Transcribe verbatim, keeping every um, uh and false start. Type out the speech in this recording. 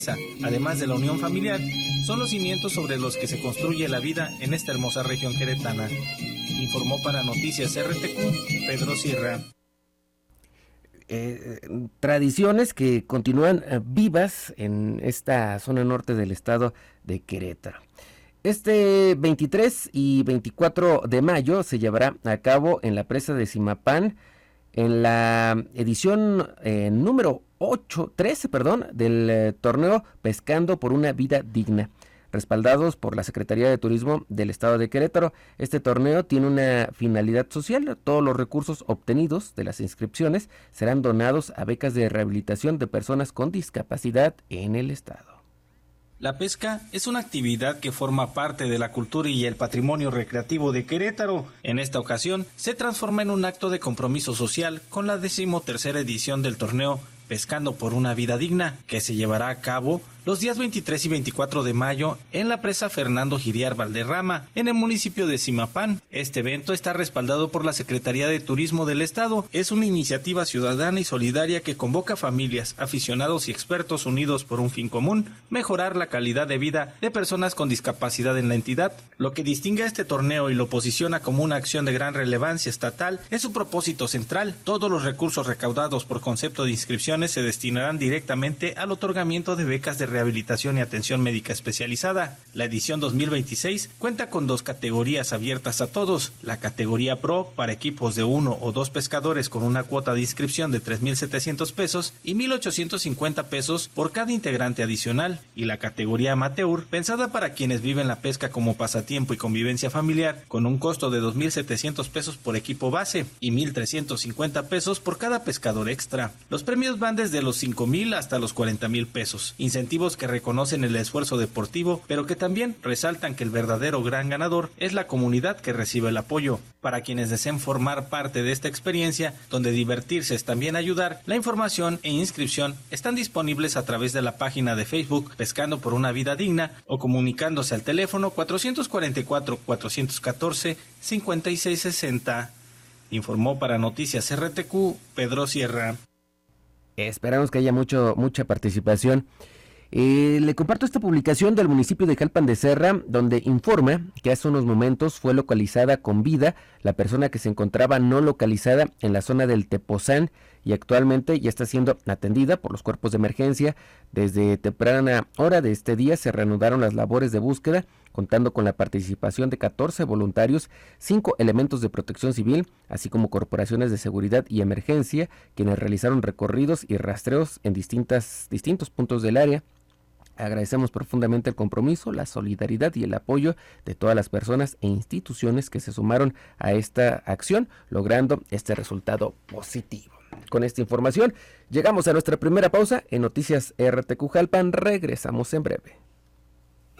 además de la unión familiar, son los cimientos sobre los que se construye la vida en esta hermosa región queretana. Informó para Noticias R T Q, Pedro Sierra. Eh, tradiciones que continúan eh, vivas en esta zona norte del estado de Querétaro. Este veintitrés y veinticuatro de mayo se llevará a cabo en la presa de Zimapán, en la edición eh, número ocho, trece, perdón, del eh, torneo Pescando por una Vida Digna, respaldados por la Secretaría de Turismo del Estado de Querétaro. Este torneo tiene una finalidad social. Todos los recursos obtenidos de las inscripciones serán donados a becas de rehabilitación de personas con discapacidad en el estado. La pesca es una actividad que forma parte de la cultura y el patrimonio recreativo de Querétaro. En esta ocasión, se transforma en un acto de compromiso social con la decimotercera edición del torneo Pescando por una Vida Digna, que se llevará a cabo los días veintitrés y veinticuatro de mayo en la presa Fernando Giriar Valderrama, en el municipio de Zimapán. Este evento está respaldado por la Secretaría de Turismo del Estado. Es una iniciativa ciudadana y solidaria que convoca familias, aficionados y expertos unidos por un fin común: mejorar la calidad de vida de personas con discapacidad en la entidad. Lo que distingue a este torneo y lo posiciona como una acción de gran relevancia estatal es su propósito central. Todos los recursos recaudados por concepto de inscripciones se destinarán directamente al otorgamiento de becas de rehabilitación y atención médica especializada. La edición dos mil veintiséis cuenta con dos categorías abiertas a todos: la categoría Pro para equipos de uno o dos pescadores con una cuota de inscripción de tres mil setecientos pesos y mil ochocientos cincuenta pesos por cada integrante adicional, y la categoría Amateur, pensada para quienes viven la pesca como pasatiempo y convivencia familiar, con un costo de dos mil setecientos pesos por equipo base y mil trescientos cincuenta pesos por cada pescador extra. Los premios van desde los cinco mil hasta los cuarenta mil pesos, incentivos que reconocen el esfuerzo deportivo, pero que también resaltan que el verdadero gran ganador es la comunidad que recibe el apoyo. Para quienes deseen formar parte de esta experiencia, donde divertirse es también ayudar, la información e inscripción están disponibles a través de la página de Facebook Pescando por una Vida Digna o comunicándose al teléfono cuatrocientos cuarenta y cuatro, cuatrocientos catorce, cincuenta y seis sesenta. Informó para Noticias R T Q, Pedro Sierra. Esperamos que haya mucho, mucha participación. Eh, le comparto esta publicación del municipio de Jalpan de Serra, donde informa que hace unos momentos fue localizada con vida la persona que se encontraba no localizada en la zona del Tepozán, y actualmente ya está siendo atendida por los cuerpos de emergencia. Desde temprana hora de este día se reanudaron las labores de búsqueda, contando con la participación de catorce voluntarios, cinco elementos de protección civil, así como corporaciones de seguridad y emergencia, quienes realizaron recorridos y rastreos en distintas, distintos puntos del área. Agradecemos profundamente el compromiso, la solidaridad y el apoyo de todas las personas e instituciones que se sumaron a esta acción, logrando este resultado positivo. Con esta información llegamos a nuestra primera pausa en Noticias R T Q Jalpan. Regresamos en breve.